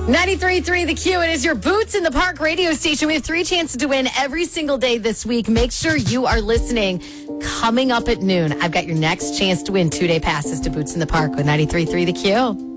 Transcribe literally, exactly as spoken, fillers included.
ninety-three point three The Q. It is your Boots in the Park radio station. We have three chances to win every single day this week. Make sure you are listening. Coming up at noon, I've got your next chance to win two-day passes to Boots in the Park with ninety-three point three The Q.